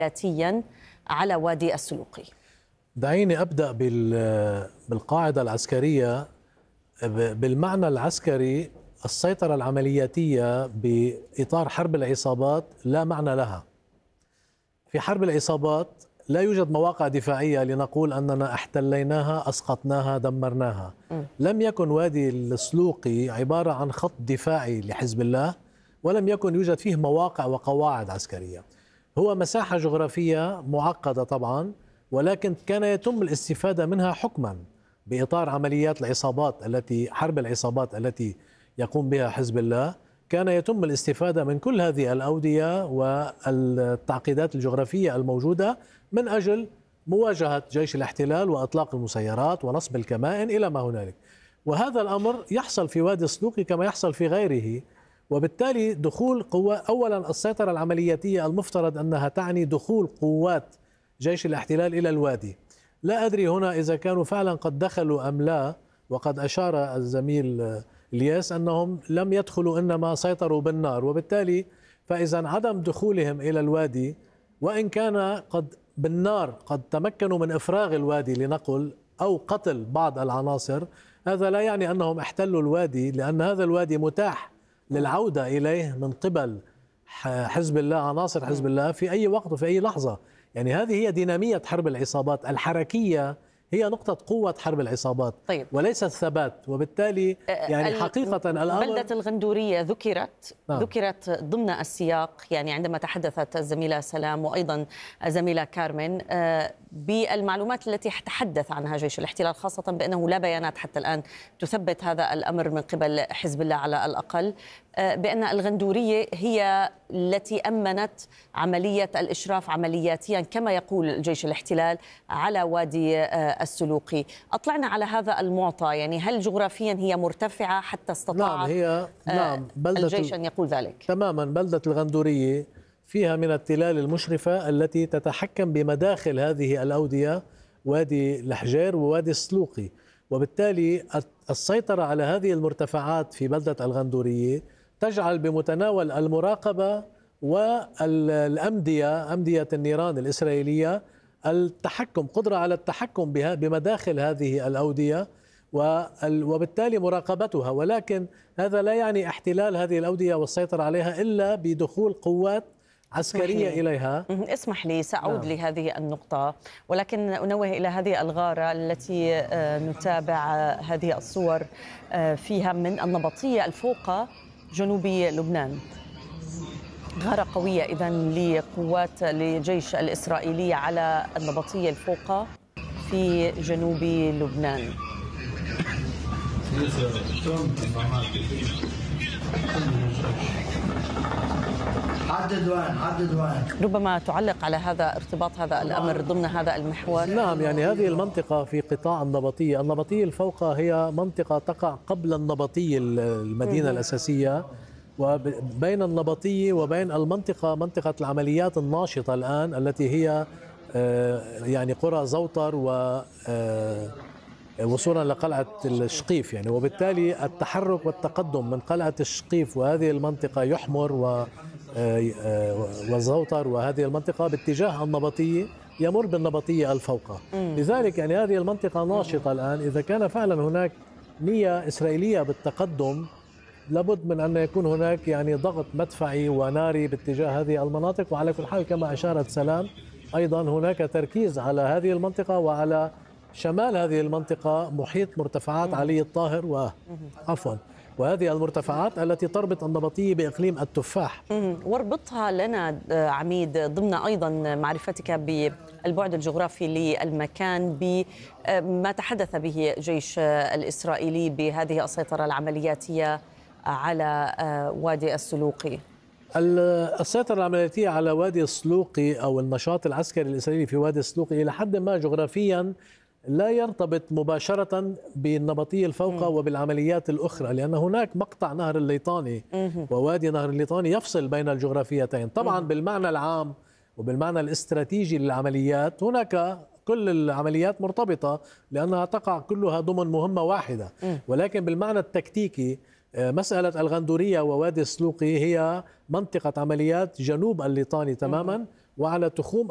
ذاتيا على وادي السلوقي. دعيني أبدأ بالقاعدة العسكرية. بالمعنى العسكري السيطرة العملياتية بإطار حرب العصابات لا معنى لها. في حرب العصابات لا يوجد مواقع دفاعية لنقول أننا احتليناها، أسقطناها، دمرناها. لم يكن وادي السلوقي عبارة عن خط دفاعي لحزب الله، ولم يكن يوجد فيه مواقع وقواعد عسكرية. هو مساحة جغرافية معقدة طبعا، ولكن كان يتم الاستفادة منها حكما بإطار عمليات العصابات حرب العصابات التي يقوم بها حزب الله. كان يتم الاستفادة من كل هذه الأودية والتعقيدات الجغرافية الموجودة من أجل مواجهة جيش الاحتلال وإطلاق المسيرات ونصب الكمائن إلى ما هنالك. وهذا الأمر يحصل في وادي السلوقي كما يحصل في غيره. وبالتالي دخول أولا السيطرة العملياتية المفترض أنها تعني دخول قوات جيش الاحتلال إلى الوادي. لا أدري هنا إذا كانوا فعلا قد دخلوا أم لا، وقد أشار الزميل الياس أنهم لم يدخلوا إنما سيطروا بالنار. وبالتالي فإذا عدم دخولهم إلى الوادي، وإن كان قد بالنار قد تمكنوا من إفراغ الوادي لنقل أو قتل بعض العناصر، هذا لا يعني أنهم احتلوا الوادي، لأن هذا الوادي متاح للعودة إليه من قبل حزب الله، عناصر حزب الله في أي وقت وفي أي لحظة. يعني هذه هي دينامية حرب العصابات الحركية، هي نقطة قوة حرب العصابات. طيب. وليس الثبات. وبالتالي يعني حقيقة الأمر بلدة الغندورية ذكرت ضمن السياق، يعني عندما تحدثت الزميلة سلام وأيضا الزميلة كارمن بالمعلومات التي تحدث عنها جيش الاحتلال، خاصة بأنه لا بيانات حتى الآن تثبت هذا الأمر من قبل حزب الله على الأقل، بأن الغندورية هي التي أمنت عملية الإشراف عملياتيا كما يقول الجيش الاحتلال على وادي السلوقي. أطلعنا على هذا المعطى، يعني هل جغرافيا هي مرتفعة حتى استطاع الجيش أن يقول ذلك؟ تماما. بلدة الغندورية فيها من التلال المشرفة التي تتحكم بمداخل هذه الأودية، وادي الحجير ووادي السلوقي. وبالتالي السيطرة على هذه المرتفعات في بلدة الغندورية تجعل بمتناول المراقبة والأمدية، أمدية النيران الإسرائيلية، قدرة على التحكم بها بمداخل هذه الأودية وبالتالي مراقبتها. ولكن هذا لا يعني احتلال هذه الأودية والسيطرة عليها إلا بدخول قوات عسكرية إليها. اسمح لي سأعود لهذه النقطة، ولكن أنوه إلى هذه الغارة التي نتابع هذه الصور فيها من النبطية الفوقة جنوب لبنان. غارة قوية إذن لقوات الجيش الإسرائيلي على النبطية الفوقة في جنوب لبنان. عدد وين ربما تعلق على هذا ارتباط هذا الأمر ضمن هذا المحور. نعم، يعني هذه المنطقة في قطاع النبطية الفوقة هي منطقة تقع قبل النبطية المدينة الأساسية، وبين النبطية وبين منطقة العمليات الناشطة الآن التي هي يعني قرى زوطر وصولا لقلعة الشقيف يعني. وبالتالي التحرك والتقدم من قلعة الشقيف وهذه المنطقة يحمر وزوطر وهذه المنطقة باتجاه النبطية يمر بالنبطية الفوقة. لذلك يعني هذه المنطقة ناشطة الآن. إذا كان فعلا هناك نية إسرائيلية بالتقدم، لابد من أن يكون هناك يعني ضغط مدفعي وناري باتجاه هذه المناطق. وعلى كل حال كما أشارت سلام، أيضا هناك تركيز على هذه المنطقة وعلى شمال هذه المنطقة محيط مرتفعات علي الطاهر وهذه المرتفعات التي تربط النبطية بإقليم التفاح. واربطها لنا عميد ضمن أيضا معرفتك بالبعد الجغرافي للمكان بما تحدث به جيش الإسرائيلي بهذه السيطرة العملياتية على وادي السلوقي. السيطرة العملياتية على وادي السلوقي أو النشاط العسكري الإسرائيلي في وادي السلوقي إلى حد ما جغرافيا لا يرتبط مباشرة بالنبطية الفوقة وبالعمليات الأخرى، لأن هناك مقطع نهر الليطاني ووادي نهر الليطاني يفصل بين الجغرافيتين. طبعا بالمعنى العام وبالمعنى الاستراتيجي للعمليات هناك كل العمليات مرتبطة لأنها تقع كلها ضمن مهمة واحدة. ولكن بالمعنى التكتيكي مسألة الغندورية ووادي السلوقي هي منطقة عمليات جنوب الليطاني تماما وعلى تخوم